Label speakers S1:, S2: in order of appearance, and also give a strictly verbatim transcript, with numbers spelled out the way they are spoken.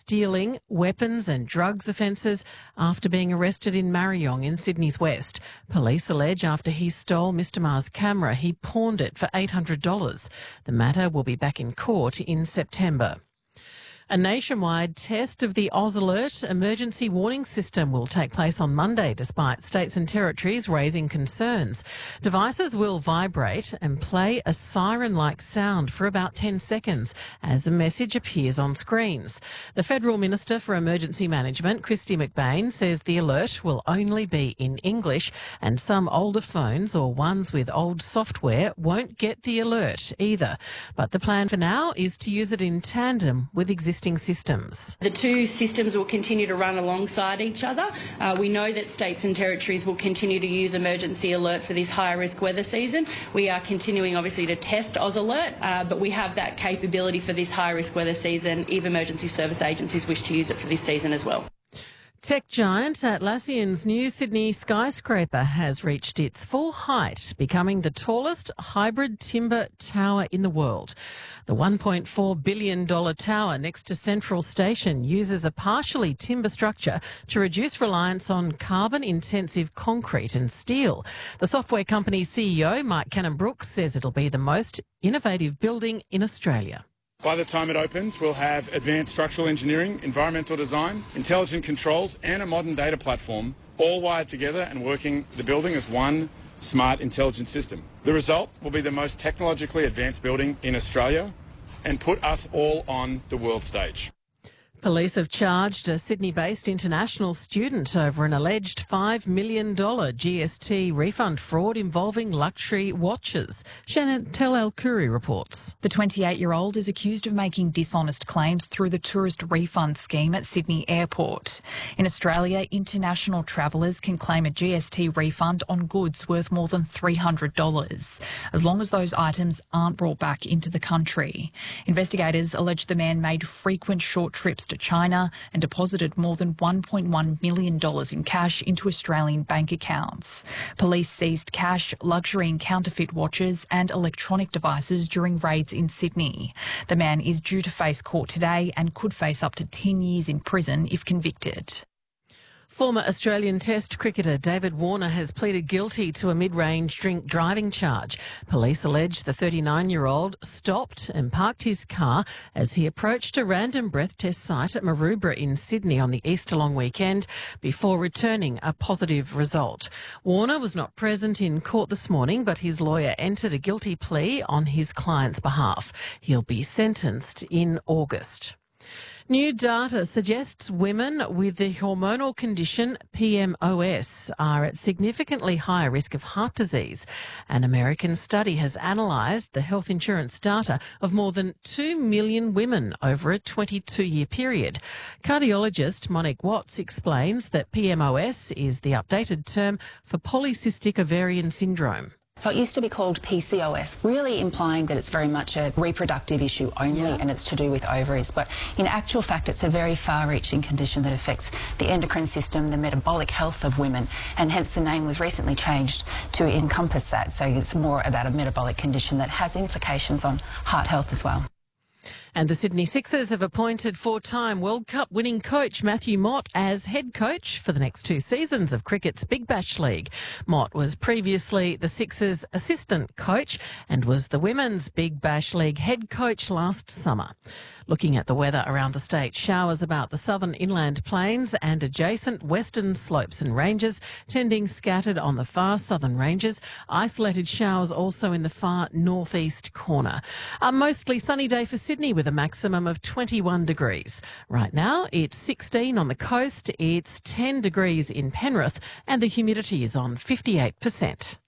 S1: stealing, weapons and drugs offences after being arrested in Marryong in Sydney's west. Police allege after he stole Mr Ma's camera, he pawned it for eight hundred dollars. The matter will be back in court in September. A nationwide test of the Oz Alert emergency warning system will take place on Monday, despite states and territories raising concerns. Devices will vibrate and play a siren-like sound for about ten seconds as a message appears on screens. The Federal Minister for Emergency Management, Kristy McBain, says the alert will only be in English and some older phones or ones with old software won't get the alert either. But the plan for now is to use it in tandem with existing systems.
S2: The two systems will continue to run alongside each other. Uh, we know that states and territories will continue to use emergency alert for this high risk weather season. We are continuing obviously to test Oz Alert, uh, but we have that capability for this high risk weather season if emergency service agencies wish to use it for this season as well.
S1: Tech giant Atlassian's new Sydney skyscraper has reached its full height, becoming the tallest hybrid timber tower in the world. The one point four billion dollars tower next to Central Station uses a partially timber structure to reduce reliance on carbon-intensive concrete and steel. The software company's C E O, Mike Cannon-Brookes, says it'll be the most innovative building in Australia.
S3: By the time it opens, we'll have advanced structural engineering, environmental design, intelligent controls and a modern data platform all wired together and working the building as one smart, intelligent system. The result will be the most technologically advanced building in Australia and put us all on the world stage.
S1: Police have charged a Sydney-based international student over an alleged five million dollars G S T refund fraud involving luxury watches. Chantel El-Khoury reports.
S4: The twenty-eight-year-old is accused of making dishonest claims through the tourist refund scheme at Sydney Airport. In Australia, international travellers can claim a G S T refund on goods worth more than three hundred dollars, as long as those items aren't brought back into the country. Investigators allege the man made frequent short trips to China and deposited more than one point one million dollars in cash into Australian bank accounts. Police seized cash, luxury and counterfeit watches and electronic devices during raids in Sydney. The man is due to face court today and could face up to ten years in prison if convicted.
S1: Former Australian Test cricketer David Warner has pleaded guilty to a mid-range drink driving charge. Police allege the thirty-nine-year-old stopped and parked his car as he approached a random breath test site at Maroubra in Sydney on the Easter long weekend before returning a positive result. Warner was not present in court this morning, but his lawyer entered a guilty plea on his client's behalf. He'll be sentenced in August. New data suggests women with the hormonal condition P M O S are at significantly higher risk of heart disease. An American study has analysed the health insurance data of more than two million women over a twenty-two-year period. Cardiologist Monique Watts explains that P M O S is the updated term for polycystic ovarian syndrome.
S5: So it used to be called P C O S, really implying that it's very much a reproductive issue only yeah. and it's to do with ovaries. But in actual fact, it's a very far-reaching condition that affects the endocrine system, the metabolic health of women, and hence the name was recently changed to encompass that. So it's more about a metabolic condition that has implications on heart health as well.
S1: And the Sydney Sixers have appointed four-time World Cup winning coach Matthew Mott as head coach for the next two seasons of cricket's Big Bash League. Mott was previously the Sixers' assistant coach and was the Women's Big Bash League head coach last summer. Looking at the weather around the state, showers about the southern inland plains and adjacent western slopes and ranges, tending scattered on the far southern ranges. Isolated showers also in the far northeast corner. A mostly sunny day for Sydney with a maximum of twenty-one degrees. Right now, it's sixteen on the coast, it's ten degrees in Penrith, and the humidity is on fifty-eight percent.